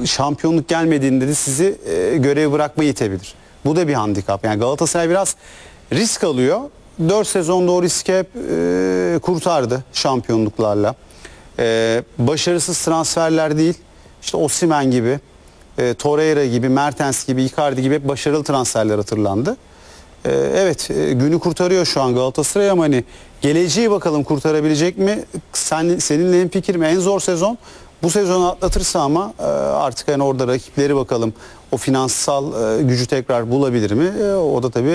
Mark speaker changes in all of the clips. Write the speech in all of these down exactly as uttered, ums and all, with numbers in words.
Speaker 1: şampiyonluk gelmediğinde de sizi e, görev bırakmaya itebilir. Bu da bir handikap. Yani Galatasaray biraz risk alıyor. dört sezonda o riski hep e, kurtardı şampiyonluklarla. E, başarısız transferler değil. İşte Osimhen gibi, e, Torreira gibi, Mertens gibi, Icardi gibi hep başarılı transferler hatırlandı. E, evet e, günü kurtarıyor şu an Galatasaray ama hani geleceği bakalım kurtarabilecek mi? Sen, seninle hemfikirim, en zor sezon. Bu sezonu atlatırsa ama e, artık hani orada rakipleri bakalım o finansal e, gücü tekrar bulabilir mi? E, o da tabii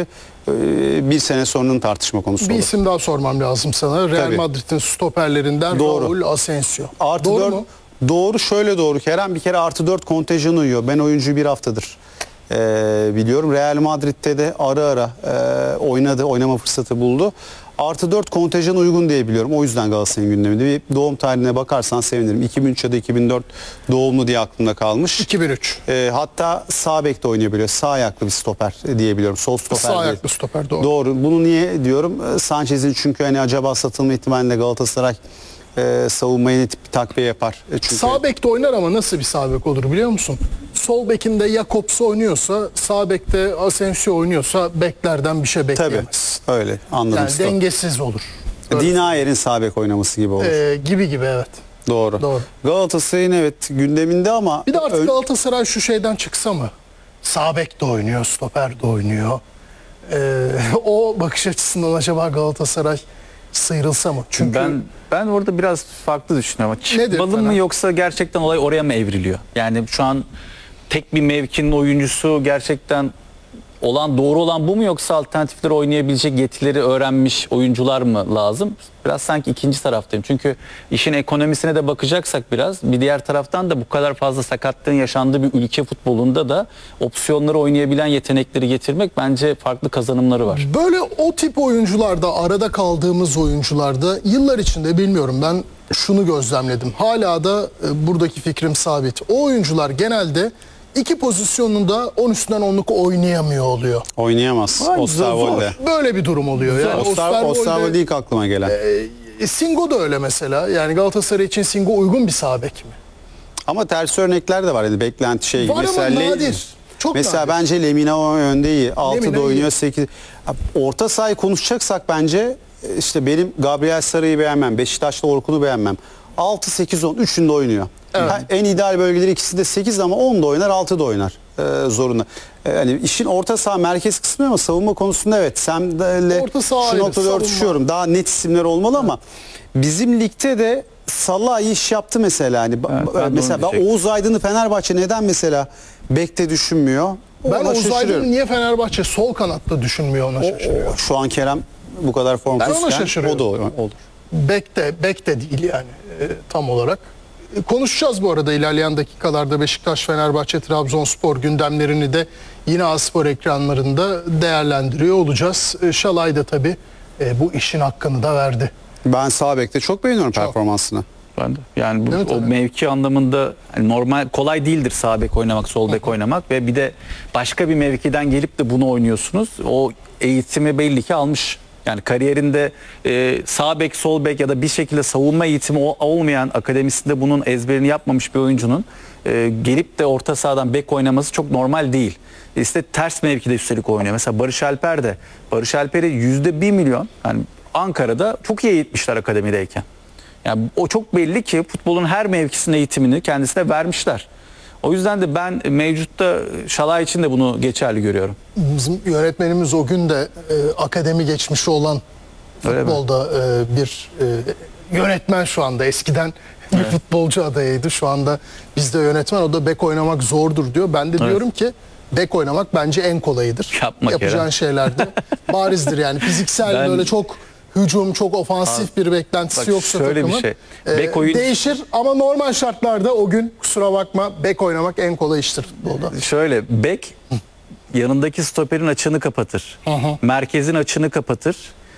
Speaker 1: e, bir sene sonranın tartışma konusu
Speaker 2: Bir
Speaker 1: olur.
Speaker 2: isim daha sormam lazım sana. Real
Speaker 1: Tabii.
Speaker 2: Madrid'in stoperlerinden
Speaker 1: Doğru.
Speaker 2: Raul Asensio.
Speaker 1: Artı
Speaker 2: Doğru
Speaker 1: dört,
Speaker 2: mu?
Speaker 1: Doğru, şöyle doğru Kerem, bir kere artı dört kontenjan uyuyor. Ben oyuncuyu bir haftadır e, biliyorum. Real Madrid'de de ara ara e, oynadı, oynama fırsatı buldu. Artı dört kontenjan uygun diye biliyorum. O yüzden Galatasaray'ın gündeminde. Bir doğum tarihine bakarsan sevinirim. iki bin üç ya da iki bin dört doğumlu diye aklımda kalmış.
Speaker 2: iki bin üç.
Speaker 1: E, hatta sağ bekte oynayabiliyor. Sağ ayaklı bir stoper diye biliyorum. Sol stoper
Speaker 2: Sağ
Speaker 1: değil.
Speaker 2: ayaklı stoper, doğru.
Speaker 1: Doğru. Bunu niye diyorum? E, Sanchez'in çünkü hani acaba satılma ihtimalinde Galatasaray e, savunmaya ne tip bir takviye yapar. E, çünkü
Speaker 2: Sağ bekte oynar ama nasıl bir sağ bek olur biliyor musun? Sol bekinde Jakobs oynuyorsa, sağ bekte Asensio oynuyorsa beklerden bir şey
Speaker 1: tabii
Speaker 2: bekleyemez.
Speaker 1: öyle anladım.
Speaker 2: Yani
Speaker 1: Stop.
Speaker 2: dengesiz olur.
Speaker 1: Dinayer'in sağ bek oynaması gibi olur.
Speaker 2: Ee, gibi gibi evet.
Speaker 1: Doğru.
Speaker 2: Doğru.
Speaker 1: Galatasaray'ın evet gündeminde ama
Speaker 2: Bir de artık
Speaker 1: ön-
Speaker 2: Galatasaray şu şeyden çıksa mı? Sağ bek de oynuyor, stoper de oynuyor. Ee, o bakış açısından acaba Galatasaray sıyrılsa mı? Çünkü
Speaker 3: Ben ben orada biraz farklı düşünüyorum.
Speaker 2: Nedir
Speaker 3: Çıkmalı
Speaker 2: Fener?
Speaker 3: mı yoksa gerçekten olay oraya mı evriliyor? Yani şu an tek bir mevkinin oyuncusu gerçekten olan doğru olan bu mu yoksa alternatifleri oynayabilecek yetileri öğrenmiş oyuncular mı lazım? Biraz sanki ikinci taraftayım. Çünkü işin ekonomisine de bakacaksak biraz bir diğer taraftan da bu kadar fazla sakatlığın yaşandığı bir ülke futbolunda da opsiyonları oynayabilen yetenekleri getirmek bence farklı kazanımları var.
Speaker 2: böyle o tip oyuncularda, arada kaldığımız oyuncularda yıllar içinde bilmiyorum ben şunu gözlemledim. Hala da e, buradaki fikrim sabit. O oyuncular genelde iki pozisyonunda on üstünden onluk oynayamıyor oluyor.
Speaker 1: oynayamaz.
Speaker 3: Var,
Speaker 1: Osterwolde.
Speaker 2: Böyle bir durum oluyor. Yani
Speaker 1: Osterwolde
Speaker 2: Osterwolde,
Speaker 1: ilk aklıma gelen.
Speaker 2: e, Singo da öyle mesela. Yani Galatasaray için Singo uygun bir sağ bek mi?
Speaker 1: Ama ters örnekler de var. Yani beklenti şey gibi.
Speaker 2: Var ama
Speaker 1: Le-
Speaker 2: nadir. Çok
Speaker 1: Mesela
Speaker 2: nadir.
Speaker 1: bence Lemina o yönde iyi. altıda
Speaker 2: Lemina
Speaker 1: oynuyor
Speaker 2: iyi.
Speaker 1: sekiz. Orta sahayı konuşacaksak bence işte benim Gabriel Sarı'yı beğenmem. Beşiktaş'ta Orkun'u beğenmem. altı sekiz on üçünde oynuyor.
Speaker 2: Evet.
Speaker 1: Ha, en ideal bölgeleri ikisi de sekiz ama onda oynar, altıda oynar. Ee, zorunda. Ee, hani işin orta saha merkez kısmı ama savunma konusunda evet. Sen de
Speaker 2: Orta saha
Speaker 1: şu
Speaker 2: ayrı,
Speaker 1: noktada
Speaker 2: savunma.
Speaker 1: örtüşüyorum. Daha net isimler olmalı ama bizim ligde de Salah iyi iş yaptı mesela. Hani ba-
Speaker 3: Evet, ben de onu
Speaker 1: mesela ben
Speaker 3: diyecektim.
Speaker 1: Oğuz Aydın'ı Fenerbahçe neden mesela bekte düşünmüyor?
Speaker 2: Ben
Speaker 1: Ona
Speaker 2: Oğuz
Speaker 1: şaşırıyorum.
Speaker 2: Aydın'ı niye Fenerbahçe sol kanatta düşünmüyor ona şaşırıyorum.
Speaker 1: O- Şu an Kerem bu kadar
Speaker 2: Ben ona
Speaker 1: formsuzken o
Speaker 2: şaşırıyorum.
Speaker 1: da olur. olur.
Speaker 2: Bek de, bek de değil yani e, tam olarak. E, konuşacağız bu arada ilerleyen dakikalarda Beşiktaş, Fenerbahçe, Trabzonspor gündemlerini de yine A-Spor ekranlarında değerlendiriyor olacağız. E, Şalay da tabii e, bu işin hakkını da verdi.
Speaker 1: Ben sağ bekte çok beğeniyorum performansını.
Speaker 3: Ben de. Yani bu,
Speaker 2: Değil mi
Speaker 3: o
Speaker 2: tabii?
Speaker 3: mevki anlamında hani normal kolay değildir sağ bek oynamak, sol bek oynamak ve bir de başka bir mevkiden gelip de bunu oynuyorsunuz. O eğitimi belli ki almış. Yani kariyerinde e, sağ bek, sol bek ya da bir şekilde savunma eğitimi o- olmayan, akademisinde bunun ezberini yapmamış bir oyuncunun e, gelip de orta sahadan bek oynaması çok normal değil. İşte ters mevkide üstelik oynuyor. Mesela Barış Alper de. Barış Alper'i yüzde bir milyon yani Ankara'da çok iyi eğitmişler akademideyken. Yani o çok belli ki futbolun her mevkisinin eğitimini kendisine vermişler. O yüzden de ben mevcutta Şalay için de bunu geçerli görüyorum.
Speaker 2: Bizim yönetmenimiz o gün de e, akademi geçmişi olan
Speaker 3: Öyle mi?
Speaker 2: futbolda e, bir e, yönetmen şu anda. Eskiden bir futbolcu adayıydı. Şu anda bizde yönetmen, o da bek oynamak zordur diyor. Ben de
Speaker 3: Evet.
Speaker 2: diyorum ki bek oynamak bence en kolayıdır.
Speaker 3: Yapma
Speaker 2: Yapacağın
Speaker 3: Kerem.
Speaker 2: şeyler de barizdir yani. Fiziksel
Speaker 3: Ben-
Speaker 2: böyle çok hücum, çok ofansif bir beklentisi
Speaker 3: Bak
Speaker 2: yoksa
Speaker 3: şöyle bir
Speaker 2: takımın
Speaker 3: şey.
Speaker 2: e,
Speaker 3: Bek oyun-
Speaker 2: değişir ama normal şartlarda o gün kusura bakma bek oynamak en kolay iştir futbolda.
Speaker 3: Şöyle bek yanındaki stoperin açığını kapatır. Merkezin açığını kapatır.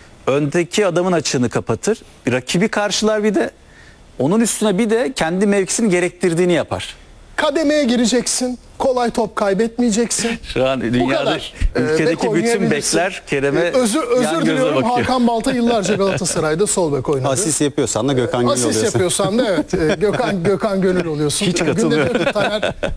Speaker 3: Öndeki adamın açığını kapatır. Rakibi karşılar bir de onun üstüne bir de kendi mevkisini gerektirdiğini yapar.
Speaker 2: Kademeye gireceksin. Kolay top kaybetmeyeceksin.
Speaker 3: Şu an
Speaker 2: Bu
Speaker 3: dünyada
Speaker 2: kadar. Ee, bek
Speaker 3: ülkedeki bütün
Speaker 2: oynayabilirsin.
Speaker 3: bekler Kerem'e
Speaker 2: Ee, özür, özür
Speaker 3: yan gözle
Speaker 2: diliyorum.
Speaker 3: bakıyor.
Speaker 2: Hakan Balta yıllarca Galatasaray'da sol bek oynadı.
Speaker 1: Asist yapıyorsan da Gökhan Gönül
Speaker 2: Asist
Speaker 1: oluyorsun.
Speaker 2: yapıyorsan da evet. e, Gökhan Gökhan Gönül oluyorsun.
Speaker 3: Hiç
Speaker 2: Ee,
Speaker 3: katılmıyorum.
Speaker 2: Günde bir Taner